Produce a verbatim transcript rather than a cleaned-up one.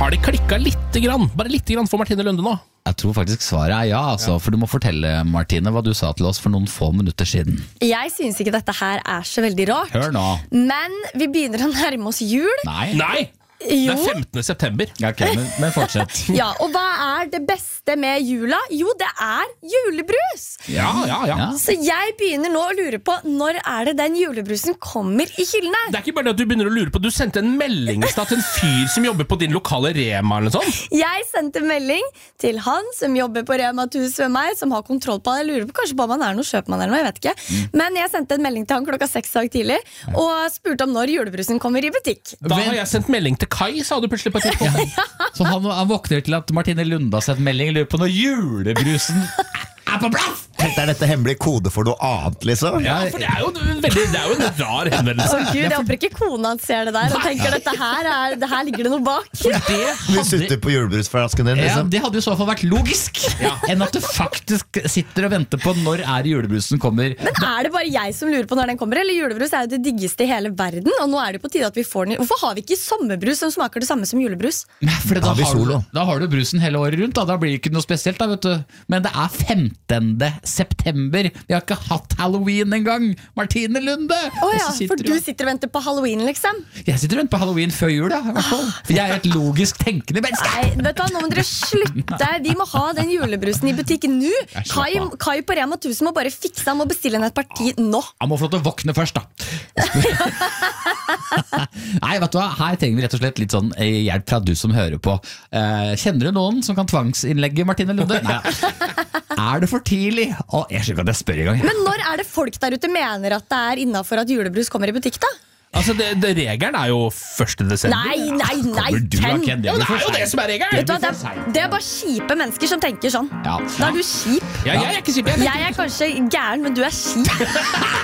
Har de klikket litt grann, bare litt grann for Martine Lunde nå? Jeg tror faktisk svaret er ja, altså, ja. For du må fortelle, Martine, hva du sa til oss for noen få minutter siden. Jeg synes ikke dette her er så veldig rart. Hør nå. Men vi begynner å nærme oss jul. Nei. Nei! Jo. Det er femtende september. Ja, ok, men, men fortsett. Ja, og hva er det beste med jula? Jo, det er julebrus. Ja, ja, ja, Ja. Så jeg begynner nå å lure på når er det den julebrusen kommer i hyllene? Det er ikke bare det at du begynner å lure på. Du sendte en melding til en fyr som jobber på din lokale Rema eller noe sånt. Jeg sendte melding til han som jobber på Rema tusen med meg, som har kontroll på det. Jeg lurer på kanskje på om han er noe kjøpmann eller noe, jeg vet ikke. Mm. Men jeg sendte en melding til han klokka seks dag tidlig og spurte om når julebrusen kommer i butikk. Da har jeg sendt melding til Kai, sa du plutselig på et tidspunkt. Så han, han våkner til at Martine Lunde har sett melding, lurer på når julebrusen er på plass. Er dette hemmelig kode for noe annet, liksom? Ja, for det er jo en, veldig, det er jo en rar henvendelse. Å Gud, jeg håper ikke kona hans ser det der og tenker dette her, er, det her ligger det noe bak. Det Vi sutter på julebrusflasken din, Ja, liksom. det hadde jo i så fall vært logisk enn at du faktisk sitter og venter på når er julebrusen kommer. Men er det bare jeg som lurer på når den kommer? Eller julebrus er jo det diggeste i hele verden, og nå er det på tide at vi får den. Hvorfor har vi ikke sommerbrus som smaker det samme som julebrus? For da, Da har vi har du, solo. da har du brusen hele året rundt, da, da blir det ikke noe spesielt da, vet du. Men det er femtende september. Vi har ikke hatt Halloween engang, Martine Lunde. Å Og ja, så for du sitter og venter på Halloween, liksom. Jeg sitter og venter på Halloween før jul, da, i hvert fall. For jeg er et logisk tenkende menneske. Nei, vet du hva, nå må dere slutte. Vi må ha den julebrusen i butikken nå. slapp Kai, av. Kai på Rema tusen må bare fikse. Han må bestille inn et parti nå. Han må få lov til å våkne først, da. Nei, vet du hva, her trenger vi rett og slett litt sånn eh, hjelp fra du som hører på. Eh, Kjenner du noen som kan tvangsinnlegge Martine Lunde? Nei, er det for tidlig? Å, jeg skjønner ikke at jeg spør i gang. Men når er det folk der ute mener at det er innenfor at julebrus kommer i butikk, da? Altså, det, det, regelen er jo første desember. Nei, nei, nei, Kommer du, da, Ken. Ken? Ja, men det blir er jo for det seint. som er regelen. Vet du hva, det, er, det er bare kjipe mennesker som tenker sånn. Ja. Da er du kjip. Ja, jeg er ikke kjip, jeg. Jeg er kanskje gæren, men du er kjip.